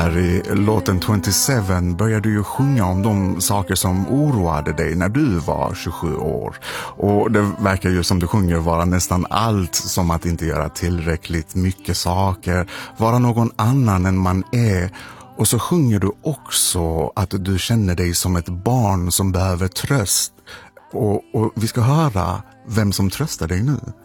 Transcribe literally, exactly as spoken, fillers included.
Här i låten tjugosju började du ju sjunga om de saker som oroade dig när du var tjugosju år. Och det verkar ju som du sjunger vara nästan allt, som att inte göra tillräckligt mycket saker, vara någon annan än man är. Och så sjunger du också att du känner dig som ett barn som behöver tröst. Och, och vi ska höra vem som tröstar dig nu.